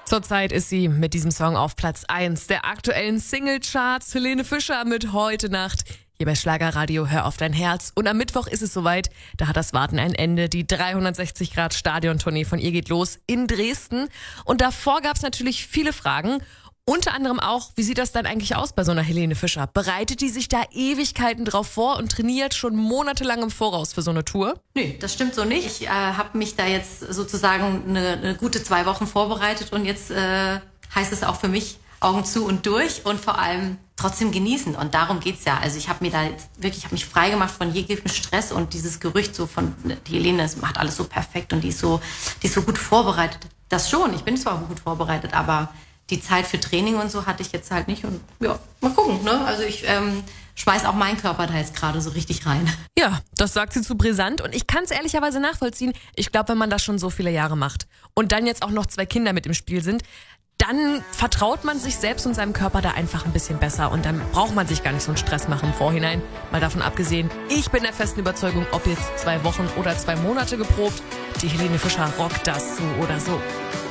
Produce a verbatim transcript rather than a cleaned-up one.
Zurzeit ist sie mit diesem Song auf Platz eins der aktuellen Singlecharts. Helene Fischer mit Heute Nacht. Hier bei Schlagerradio Hör auf dein Herz. Und am Mittwoch ist es soweit. Da hat das Warten ein Ende. Die dreihundertsechzig Grad Stadiontournee von ihr geht los in Dresden. Und davor gab es natürlich viele Fragen. Unter anderem auch, wie sieht das dann eigentlich aus bei so einer Helene Fischer? Bereitet die sich da Ewigkeiten drauf vor und trainiert schon monatelang im Voraus für so eine Tour? Nö, das stimmt so nicht. Ich äh, habe mich da jetzt sozusagen eine, eine gute zwei Wochen vorbereitet und jetzt äh, heißt es auch für mich Augen zu und durch und vor allem trotzdem genießen. Und darum geht's ja. Also ich habe mir da jetzt wirklich, ich habe mich frei gemacht von jeglichem Stress und dieses Gerücht so von, die Helene das macht alles so perfekt und die ist so, die ist so gut vorbereitet. Das schon, ich bin zwar gut vorbereitet, aber die Zeit für Training und so hatte ich jetzt halt nicht. Und ja, mal gucken, ne? Also ich ähm, schmeiß auch meinen Körper da jetzt gerade so richtig rein. Ja, das sagt sie zu brisant und ich kann es ehrlicherweise nachvollziehen. Ich glaube, wenn man das schon so viele Jahre macht und dann jetzt auch noch zwei Kinder mit im Spiel sind, dann vertraut man sich selbst und seinem Körper da einfach ein bisschen besser und dann braucht man sich gar nicht so einen Stress machen im Vorhinein. Mal davon abgesehen, ich bin der festen Überzeugung, ob jetzt zwei Wochen oder zwei Monate geprobt, die Helene Fischer rockt das so oder so.